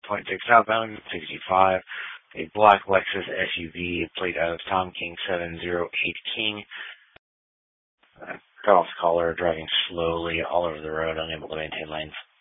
southbound, 65. A black Lexus SUV, plate of Tom King 708 King. Cut off the collar, driving slowly all over the road, unable to maintain lanes.